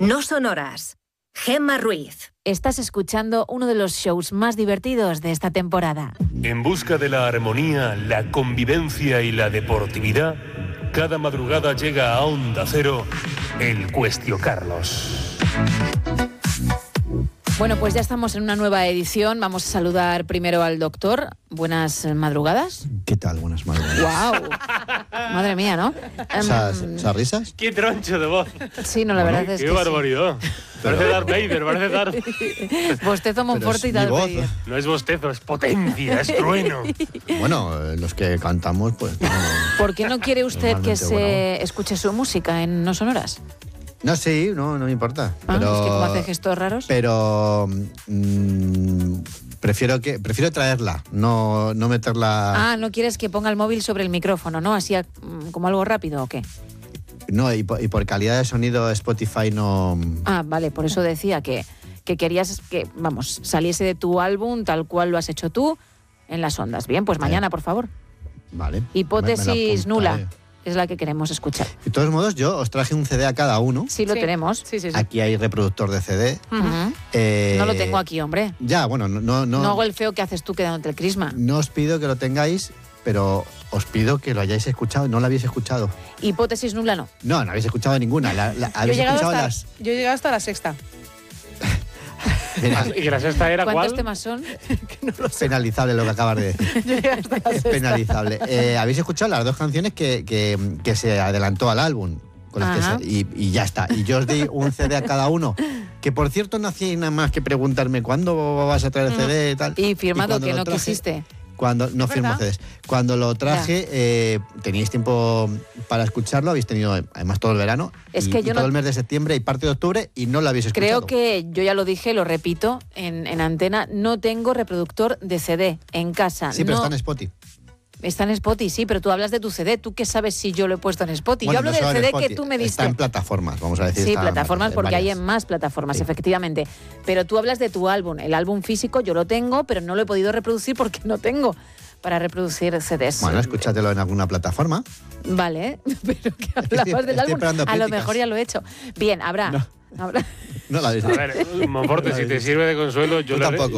No sonoras. Gemma Ruiz. Estás escuchando uno de los shows más divertidos de esta temporada. En busca de la armonía, la convivencia y la deportividad, cada madrugada llega a Onda Cero el Cuestio Carlos. Bueno, pues ya estamos en una nueva edición. Vamos a saludar primero al doctor. Buenas madrugadas. ¿Qué tal? Buenas madrugadas. ¡Guau! Madre mía, ¿no? ¿Esas risas? ¡Qué troncho de voz! Sí, no, la verdad es que ¡Qué barbaridad! Parece Darth Vader, parece Darth... Bostezo Monforte y Darth Vader. No es bostezo, es potencia, es trueno. Bueno, los que cantamos, pues... No, ¿Por qué no quiere usted que se escuche su música en No Sonoras? No, sí, no me importa. Pero, es que como hace gestos raros. Pero prefiero traerla, no meterla... ¿No quieres que ponga el móvil sobre el micrófono, no? Así como algo rápido, ¿o qué? No, y por calidad de sonido Spotify no... Vale, por eso decía que querías que, saliese de tu álbum tal cual lo has hecho tú en las ondas. Bien, pues mañana, por favor. Vale. Hipótesis nula. Es la que queremos escuchar. De todos modos, yo os traje un CD a cada uno. Sí, lo tenemos. Sí. Aquí hay reproductor de CD. Uh-huh. No lo tengo aquí, hombre. Ya, bueno, no... No hago el feo que haces tú quedándote el crisma. No os pido que lo tengáis, pero os pido que lo hayáis escuchado. No lo habéis escuchado. Hipótesis nula no. No habéis escuchado ninguna. ¿Habéis escuchado las...? Yo he llegado hasta la sexta. ¿Y la sexta era cuál? ¿Cuántos temas son? No lo sé. Penalizable lo que acabas de decir. Yo llegué hasta la sexta. Penalizable. ¿Habéis escuchado las dos canciones que se adelantó al álbum? Con las que y ya está. Y yo os di un CD a cada uno. Que por cierto no hacía nada más que preguntarme ¿cuándo vas a traer el CD y tal? Y firmado que no quisiste. Cuando no firmo CDs. Cuando lo traje, teníais tiempo para escucharlo, habéis tenido además todo el verano y todo el mes de septiembre y parte de octubre y no lo habéis escuchado. Creo que yo ya lo dije, lo repito en antena, no tengo reproductor de CD en casa. Sí, pero está en Spotify. Está en Spotify, sí, pero tú hablas de tu CD. ¿Tú qué sabes si yo lo he puesto en Spotify? Bueno, yo hablo del CD Spotify, que tú me diste. Está en plataformas, vamos a decir. Sí, plataformas porque hay en más plataformas, sí. Efectivamente. Pero tú hablas de tu álbum. El álbum físico yo lo tengo, pero no lo he podido reproducir porque no tengo para reproducir CDs. Bueno, escúchatelo en alguna plataforma. Vale, pero que hablabas del álbum. A lo mejor ya lo he hecho. Bien, habrá. No la habéis visto. A ver, Monforte, si te sirve de consuelo, yo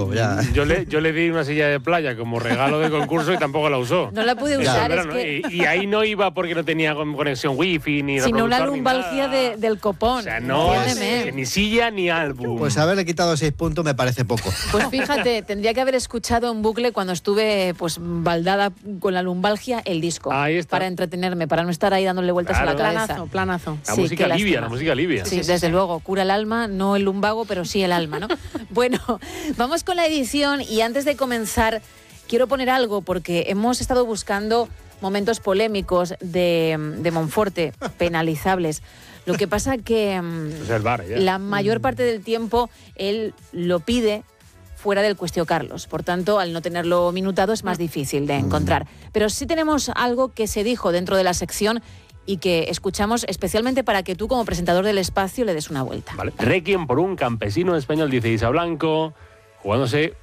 le di una silla de playa como regalo de concurso y tampoco la usó. No la pude usar. Y ahí no iba porque no tenía conexión wifi ni sino una lumbalgia del copón. O sea, no es ni silla ni álbum. Pues haberle quitado 6 puntos me parece poco. Pues fíjate, tendría que haber escuchado en bucle cuando estuve baldada con la lumbalgia el disco. Ahí está. Para entretenerme, para no estar ahí dándole vueltas a la cabeza. Planazo. La música alivia. Sí, desde luego. Cura el alma, no el lumbago, pero sí el alma, ¿no? Bueno, vamos con la edición y antes de comenzar quiero poner algo porque hemos estado buscando momentos polémicos de Monforte, penalizables. Lo que pasa que la mayor parte del tiempo él lo pide fuera del Cuestio Carlos. Por tanto, al no tenerlo minutado es más difícil de encontrar. Pero sí tenemos algo que se dijo dentro de la sección y que escuchamos especialmente para que tú, como presentador del espacio, le des una vuelta. Vale. Requiem por un campesino español, dice Isa Blanco, jugándose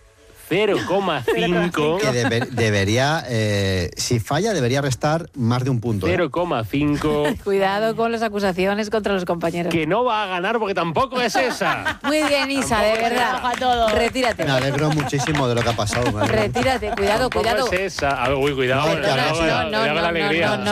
0,5. Que debería, si falla, debería restar más de un punto. 0,5. Cuidado con las acusaciones contra los compañeros. Que no va a ganar porque tampoco es esa. Muy bien, Isa, de verdad. Retírate. Me alegro muchísimo de lo que ha pasado. Retírate, cuidado. Es esa. Uy, cuidado. No,